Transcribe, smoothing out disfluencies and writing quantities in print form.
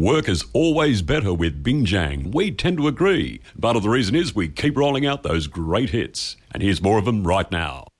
work is always better with Bing Jang. We tend to agree. Part of the reason is we keep rolling out those great hits. And here's more of them right now.